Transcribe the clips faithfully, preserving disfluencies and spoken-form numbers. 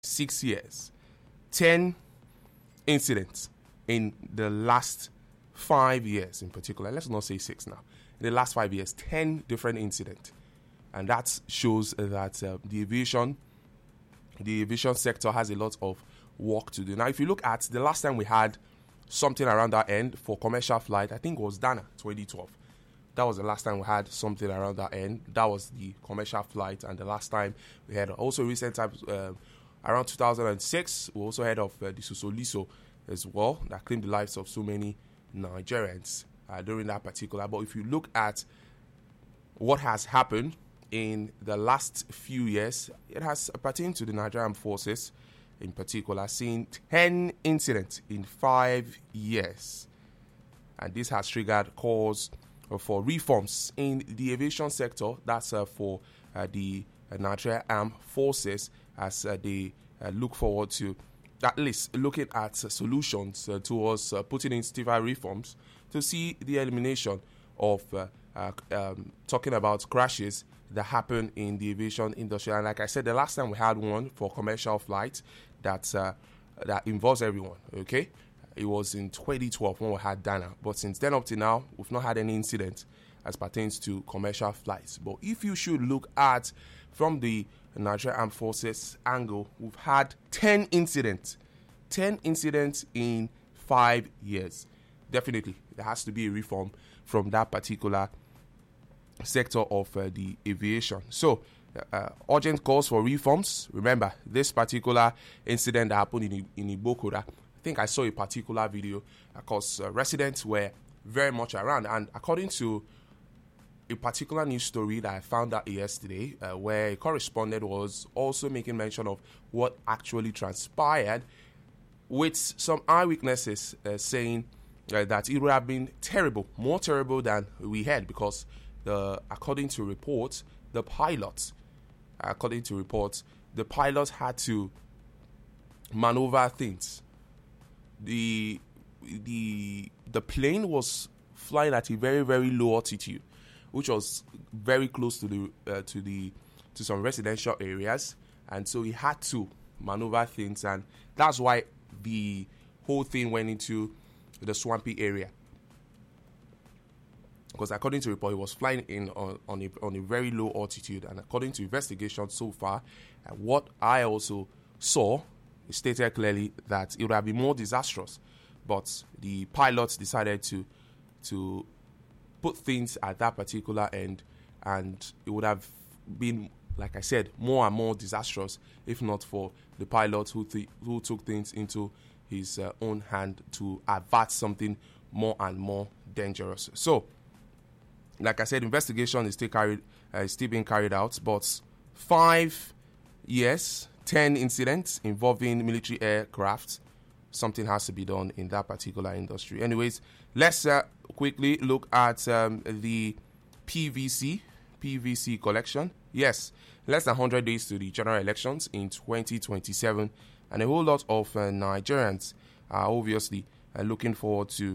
six years, ten incidents in the last five years in particular. Let's not say six now. In the last five years, ten different incidents. And that shows that uh, the aviation, the aviation sector has a lot of work to do. Now, if you look at the last time we had something around that end for commercial flight, I think it was Dana twenty twelve. That was the last time we had something around that end. That was the commercial flight, and the last time we had also recent times uh, around two thousand six. We also heard of uh, the Sosoliso as well that claimed the lives of so many Nigerians uh, during that particular. But if you look at what has happened in the last few years, it has pertained to the Nigerian forces in particular, seeing ten incidents in five years. And this has triggered calls for reforms in the aviation sector. That's uh, for uh, the uh, Nigerian Armed Forces as uh, they uh, look forward to at least looking at uh, solutions uh, towards uh, putting in stiffer reforms to see the elimination of uh, uh, um, talking about crashes that happen in the aviation industry. And like I said, the last time we had one for commercial flight that uh, that involves everyone, okay? It was in twenty twelve when we had Dana. But since then up to now, we've not had any incident as pertains to commercial flights. But if you should look at from the Nigerian Armed Forces angle, we've had ten incidents. ten incidents in five years. Definitely, there has to be a reform from that particular sector of uh, the aviation. So, uh, urgent calls for reforms. Remember, this particular incident that happened in, in Ibokura, I think I saw a particular video because uh, residents were very much around. And according to a particular news story that I found out yesterday, uh, where a correspondent was also making mention of what actually transpired, with some eyewitnesses uh, saying uh, that it would have been terrible, more terrible than we had, because the according to reports, the pilots, according to reports, the pilots had to maneuver things. The the the plane was flying at a very very low altitude, which was very close to the uh, to the to some residential areas, and so he had to maneuver things, and that's why the whole thing went into the swampy area. Because according to report, he was flying in on, on, a, on a very low altitude, and according to investigation so far, uh, what I also saw, it stated clearly that it would have been more disastrous, but the pilots decided to to put things at that particular end, and it would have been, like I said, more and more disastrous if not for the pilot who th- who took things into his uh, own hand to avert something more and more dangerous. So, like I said, investigation is still carried, uh, is still being carried out, but five years, ten incidents involving military aircraft, something has to be done in that particular industry. Anyways, let's uh, quickly look at um, the P V C, P V C collection. Yes, less than one hundred days to the general elections in twenty twenty-seven, and a whole lot of uh, Nigerians are obviously uh, looking forward to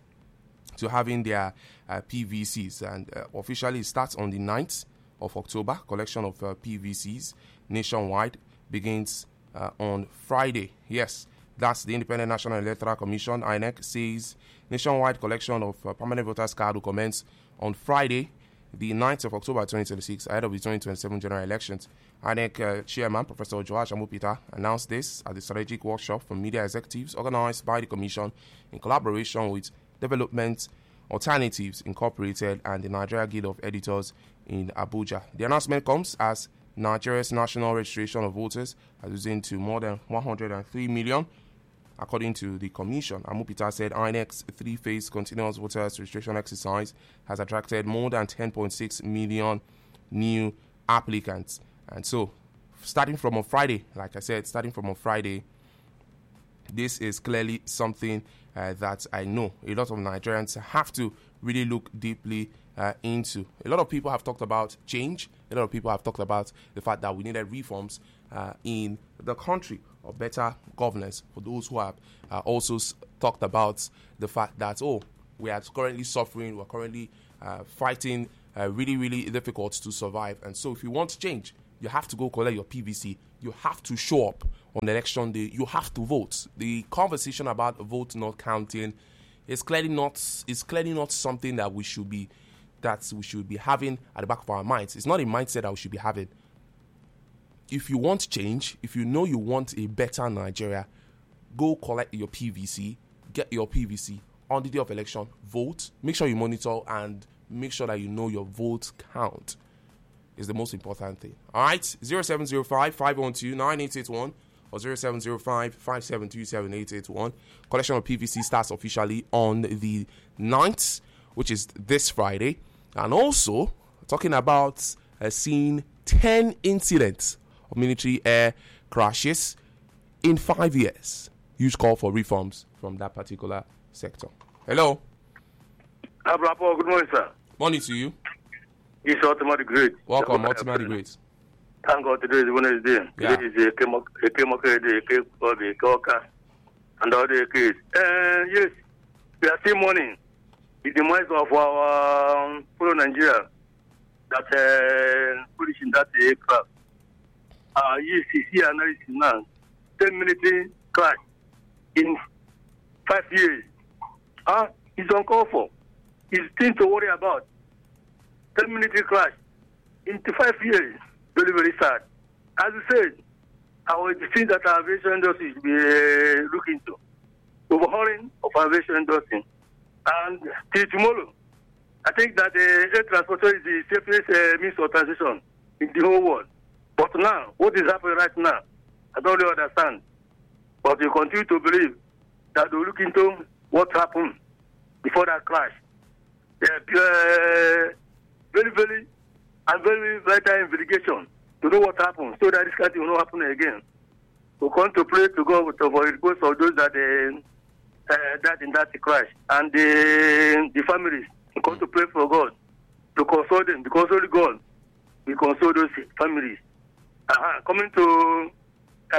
to having their uh, P V Cs, and uh, officially it starts on the ninth of October. Collection of uh, P V Cs nationwide begins uh, on Friday. Yes, that's the Independent National Electoral Commission, I N E C, says nationwide collection of uh, permanent voters card will commence on Friday, the ninth of October twenty twenty-six, ahead of the twenty twenty-seven general elections. I N E C uh, Chairman Professor Joash Amupita announced this at the strategic workshop for media executives organized by the Commission in collaboration with Development Alternatives Incorporated and the Nigeria Guild of Editors in Abuja. The announcement comes as Nigeria's national registration of voters has risen to more than one hundred three million. According to the Commission, Amupita said I N E C's three-phase continuous voters registration exercise has attracted more than ten point six million new applicants. And so, starting from on Friday, like I said, starting from on Friday, this is clearly something uh, that I know a lot of Nigerians have to really look deeply uh, into. A lot of people have talked about change. A lot of people have talked about the fact that we needed reforms uh, in the country, or better governance. For those who have uh, also s- talked about the fact that, oh, we are currently suffering, we're currently uh, fighting uh, really, really difficult to survive. And so if you want change, you have to go collect your P V C. You have to show up on election day, you have to vote. The conversation about vote not counting is clearly not is clearly not something that we should be that we should be having at the back of our minds. It's not a mindset that we should be having. If you want change, if you know you want a better Nigeria, go collect your P V C, get your P V C on the day of election, vote, make sure you monitor, and make sure that you know your vote count is the most important thing. All right, zero seven zero five, five one two, nine eight eight one or zero seven zero five, five seven two, seven eight eight one. Collection of P V C starts officially on the ninth, which is this Friday. And also, talking about uh, seeing ten incidents of military air crashes in five years. Huge call for reforms from that particular sector. Hello. Abrapo, good morning, sir. Morning to you. It's Ultima the Great. Welcome, Ultima the Great. Thank God today is Wednesday. Yeah. Today is a Kemoke day, Kemoke, Kemoka, and all the case. Uh, yes, we are still mourning the demise of our um, fellow Nigeria that uh, perished in that aircraft. Uh, yes, you see analysis now. ten military crash in five years. Uh, it's uncalled for. It's things to worry about. ten military crash in five years. Very, very sad. As you said, our the things that our aviation industry should be uh, looking to. Overhauling of our aviation industry. And till tomorrow, I think that the uh, air transporter is the safest uh, means of transition in the whole world. But now, what is happening right now, I don't really understand. But we continue to believe that we look into what happened before that crash. Uh, uh, very, very, and very vital investigation to know what happened, so that this kind of thing will not happen again. We come to pray to God for the ghosts of those that uh, uh, died in that crash, and the, the families. We come to pray for God to console them, because only God will console those families. Uh-huh. Coming to uh,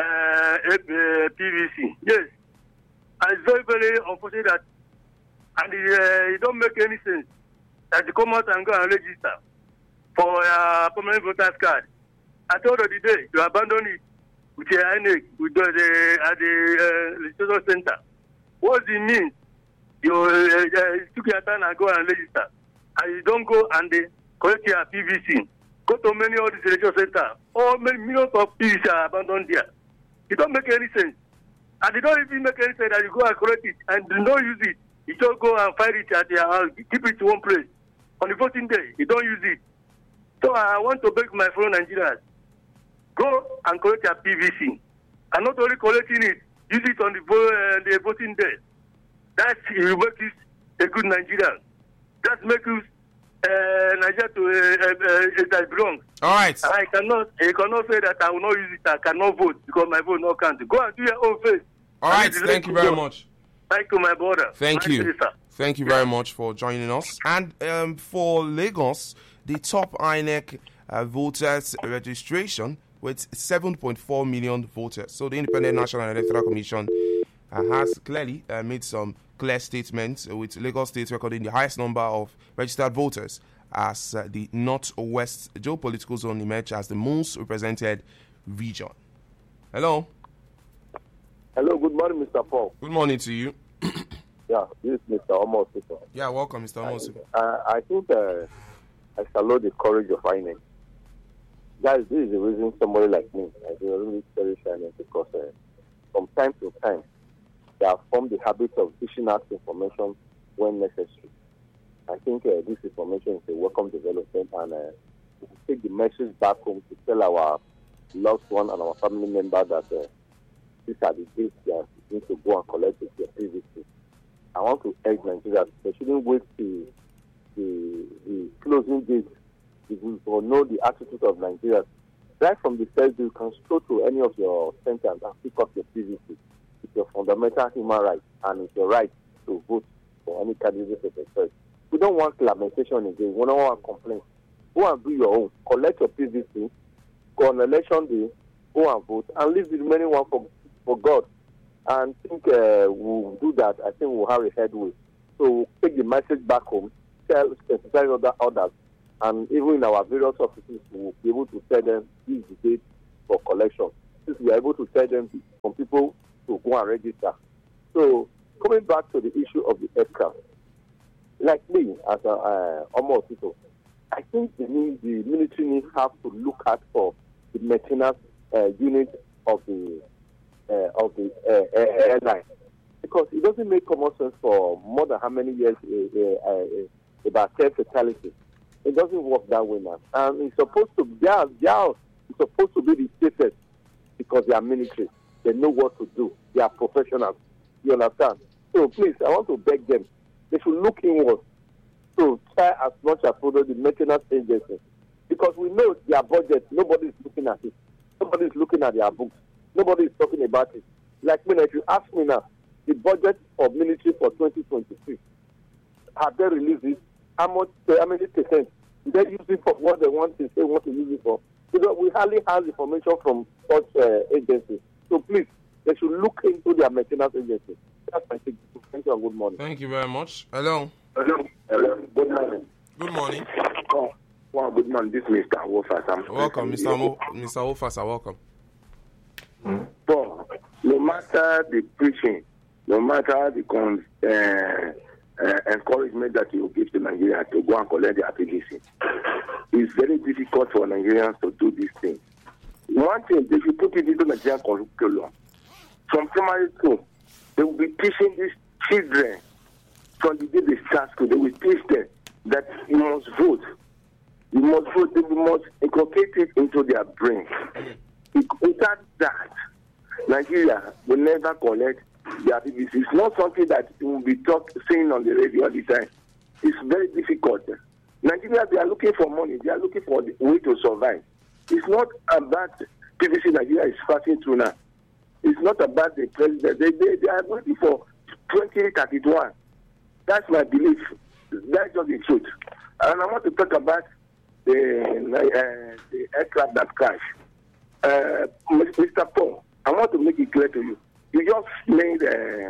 uh, P V C, yes, and it's very, very unfortunate that, and it, uh, it don't make any sense that you come out and go and register for a uh, permanent voter's card. At the end of the day, you abandon it with your I N E C, with the, the, at the uh, registration center. What does it mean? You uh, uh, took your time and go and register, and you don't go and uh, collect your P V C. Go to many of these registration centers. All many millions of P V C are abandoned there. It don't make any sense. And it don't even make any sense that you go and collect it and do not use it. You just go and find it at your house, keep it to one place. On the voting day, you don't use it. So I want to beg my fellow Nigerians, go and collect your P V C. And not only collecting it, use it on the, uh, the voting day. That will make you a good Nigerian. That makes you uh, Nigeria to uh, uh, uh, that belongs. All right. I cannot, I cannot say that I will not use it, I cannot vote because my vote not count. Go and do your own face. All right, thank you very much. Thank you, my brother. Thank my you. sister. Thank you very much for joining us. And um, for Lagos, the top I N E C uh, voters registration with seven point four million voters. So the Independent National Electoral Commission uh, has clearly uh, made some clear statements, with Lagos State recording the highest number of registered voters as uh, the Northwest geopolitical zone emerged as the most represented region. Hello. Hello, good morning, Mister Paul. Good morning to you. Yeah, this is Mister Omos. Yeah, welcome, Mister Omos. Uh, I think uh, I salute the courage of I N E C. Guys, this is the reason somebody like me, I really cherish I N E C, because uh, from time to time, they have formed the habit of dishing out information when necessary. I think uh, this information is a welcome development, and uh, we will take the message back home to tell our loved one and our family member that uh, these are the dates they are need to go and collect their P V C. I want to urge Nigeria, they shouldn't wait till the, the closing date to know the attitude of Nigeria. Right from the first day, you can stroll to any of your centers and pick up your P V C. It's your fundamental human right, and it's your right to vote for any candidate of your choice. We don't want lamentation again. We don't want complaints. Go and do your own. Collect your P V C. Go on election day. Go and vote, and leave the remaining one for for God. And I think uh, we'll do that. I think we'll have a headway. So we'll take the message back home, tell specify other others, and even in our various offices, we'll be able to tell them this is the date for collection. places we are able to tell them from people to go and register. So coming back to the issue of the aircraft, like me as a uh, Omo Otito, I think the, need, the military needs have to look at for the maintenance uh, unit of the uh, of the uh, airline, because it doesn't make common sense for more than how many years uh, uh, uh, about air fatality. It doesn't work that way now, and it's supposed to they are, they are it's supposed to be the safest because they are military. They know what to do. They are professionals. You understand? So please, I want to beg them. They should look inward to try as much as possible the maintenance agency, because we know their budget. Nobody is looking at it. Nobody is looking at their books. Nobody is talking about it. Like me, if you ask me now, the budget for military for twenty twenty-three, have they released it? How much? How many percent? They use it for what they want to say, want to use it for. Because we hardly have information from such uh, agencies. So please, they should look into their maintenance agency. That's my thing. Thank you and good morning. Thank you very much. Hello. Hello. Hello. Good morning. Good morning. Oh, well, good morning. This is Mister Wofas. I'm welcome, Mister Mo- Mister Wofas. Welcome. So, no matter the preaching, no matter the con- uh, uh, encouragement that you give to Nigeria to go and collect their P V C, it's very difficult for Nigerians to do these things. One thing, they should put it into Nigerian curriculum. From primary school, they will be teaching these children from the day they start school. They will teach them that you must vote. You must vote. They must inculcate it into their brain. Without that, Nigeria will never collect their P V C. It's not something that will be talk, saying on the radio all the time. It's very difficult. Nigeria, they are looking for money. They are looking for the way to survive. It's not about P V C Nigeria is passing through now. It's not about the president. They, they, they are waiting for twenty thirty-one. That's my belief. That's just the truth. And I want to talk about the, uh, the aircraft that crashed. Uh, Mister Paul, I want to make it clear to you. You just made,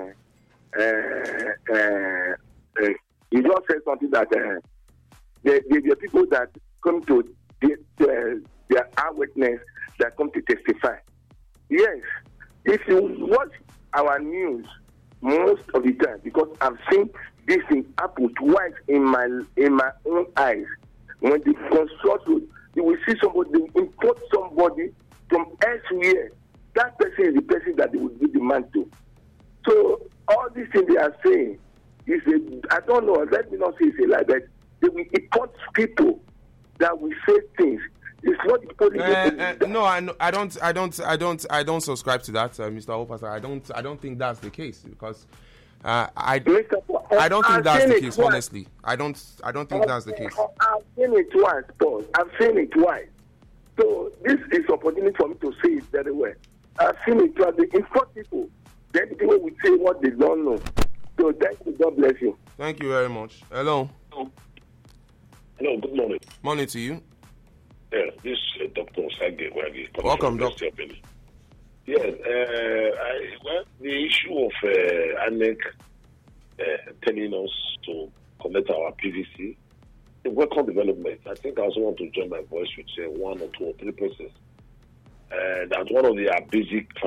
uh, uh, uh, uh, you just said something that uh, the, the, the people that come to the, the, their eyewitness that come to testify. Yes, if you watch our news most of the time, because I've seen this thing happen twice in my in my own eyes. When they construct, you will see somebody, they import somebody from elsewhere. That person is the person that they will give the man to. So all these things they are saying is a, I don't know, let me not say it's a lie, but they will import people that will say things. It's not the police. Uh, uh, no, I, I don't, I don't, I don't, I don't subscribe to that, uh, Mister Opasa. I don't, I don't think that's the case because uh, I, I don't think that's the case. Honestly, I don't, I don't think that's the case. I've seen it twice, Paul. I've seen it twice. So this is opportunity for me to say it very well. I've seen it twice. They import people. Then people will say what they don't know. So thank you. God bless you. Thank you very much. Hello. Hello. Good morning. Morning to you. Yeah, this uh, Doctor Osage Wagi. Welcome, Doctor. Yes, uh, I, well, the issue of uh, A N E C uh, telling us to collect our P V C, a welcome development. I think I also want to join my voice with uh, one or two or three persons. Uh, that's one of the uh, basic